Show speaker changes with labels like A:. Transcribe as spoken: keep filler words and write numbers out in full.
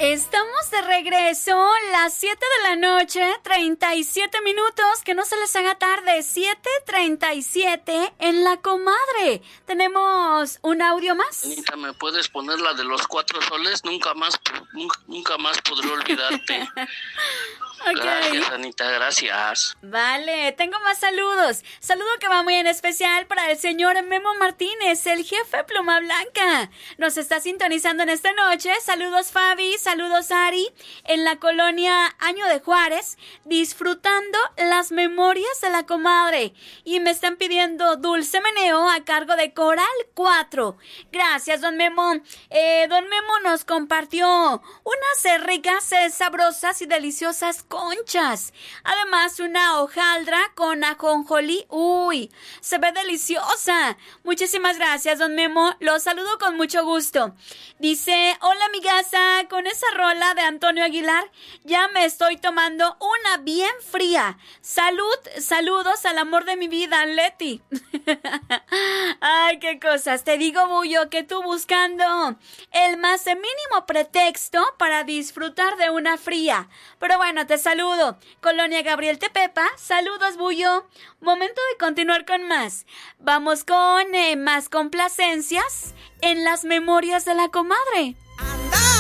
A: Estamos de regreso, las siete de la noche, treinta y siete minutos, que no se les haga tarde, siete treinta y siete en La Comadre. ¿Tenemos un audio más?
B: Anita, ¿me puedes poner la de los cuatro soles? Nunca más, nunca, nunca más podré olvidarte. Okay. Gracias, Anita, gracias.
A: Vale, tengo más saludos. Saludo que va muy en especial para el señor Memo Martínez, el jefe Pluma Blanca. Nos está sintonizando en esta noche. Saludos, Fabi, saludos, Ari, en la colonia Año de Juárez, disfrutando las memorias de La Comadre. Y me están pidiendo Dulce Meneo a cargo de Coral cuatro. Gracias, don Memo. Eh, don Memo nos compartió unas ricas, eh, sabrosas y deliciosas conchas. Además, una hojaldra con ajonjolí. Uy, se ve deliciosa. Muchísimas gracias, don Memo. Los saludo con mucho gusto. Dice, hola, amigaza, con esa rola de Antonio Aguilar, ya me estoy tomando una bien fría. Salud, saludos al amor de mi vida, Leti. Ay, qué cosas. Te digo, Bullo, que tú buscando el más mínimo pretexto para disfrutar de una fría. Pero bueno, te saludo. Colonia Gabriel Tepepa, saludos, Bullo. Momento de continuar con más. Vamos con eh, más complacencias en las memorias de La Comadre.